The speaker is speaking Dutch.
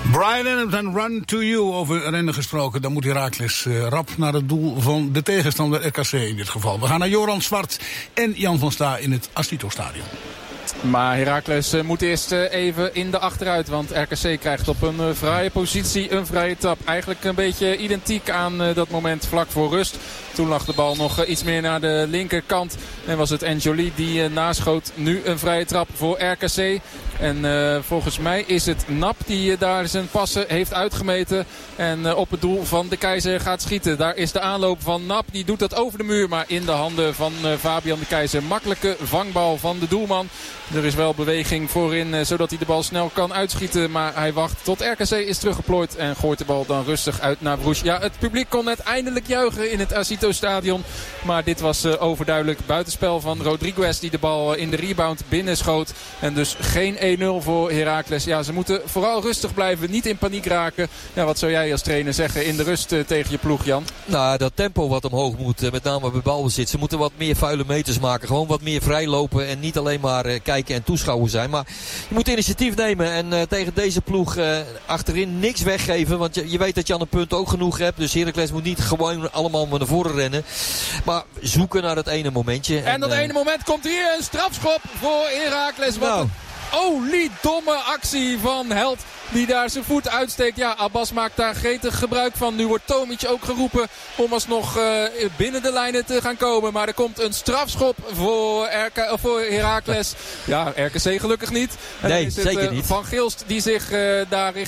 Brian Adams en Run to You, over rennen gesproken. Dan moet Heracles rap naar het doel van de tegenstander, RKC in dit geval. We gaan naar Joran Zwart en Jan van Sta in het Astito-stadion. Maar Heracles moet eerst even in de achteruit. Want RKC krijgt op een vrije positie een vrije trap. Eigenlijk een beetje identiek aan dat moment vlak voor rust. Toen lag de bal nog iets meer naar de linkerkant. En was het Enjoli die naschoot. Nu een vrije trap voor RKC. En volgens mij is het Nap die daar zijn passen heeft uitgemeten. En op het doel van de Keizer gaat schieten. Daar is de aanloop van Nap. Die doet dat over de muur. Maar in de handen van Fabian de Keizer. Makkelijke vangbal van de doelman. Er is wel beweging voorin zodat hij de bal snel kan uitschieten. Maar hij wacht tot RKC is teruggeplooid. En gooit de bal dan rustig uit naar Broes. Ja, het publiek kon net eindelijk juichen in het Astito-stadion. Maar dit was overduidelijk buitenspel van Rodriguez. Die de bal in de rebound binnenschoot. En dus geen 1-0 voor Heracles. Ja, ze moeten vooral rustig blijven. Niet in paniek raken. Ja, wat zou jij als trainer zeggen in de rust tegen je ploeg, Jan? Nou, dat tempo wat omhoog moet. Met name bij balbezit. Ze moeten wat meer vuile meters maken. Gewoon wat meer vrijlopen. En niet alleen maar kijken en toeschouwen zijn. Maar je moet initiatief nemen. En tegen deze ploeg achterin niks weggeven. Want je weet dat je aan een punt ook genoeg hebt. Dus Heracles moet niet gewoon allemaal naar voren rennen. Maar zoeken naar dat ene momentje. En dat ene moment komt hier een strafschop voor Heracles. Wat oliedomme actie van Held. Die daar zijn voet uitsteekt. Ja, Abbas maakt daar gretig gebruik van. Nu wordt Tomic ook geroepen om alsnog binnen de lijnen te gaan komen. Maar er komt een strafschop voor Heracles. Ja, RKC gelukkig niet. En nee, is het, zeker niet. Van Gilst die zich daar